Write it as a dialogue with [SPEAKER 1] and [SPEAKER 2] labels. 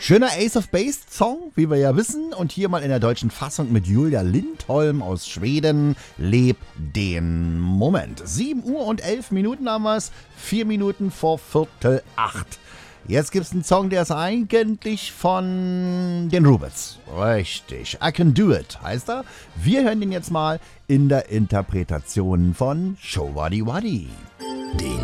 [SPEAKER 1] Schöner Ace of Base Song, wie wir ja wissen. Und hier mal in der deutschen Fassung mit Julia Lindholm aus Schweden. Leb den Moment. 7 Uhr und 11 Minuten haben wir es. 4 Minuten vor 7:45. Jetzt gibt es einen Song, der ist eigentlich von den Rubettes. Richtig. I Can Do It heißt er. Wir hören den jetzt mal in der Interpretation von Showaddy Waddy.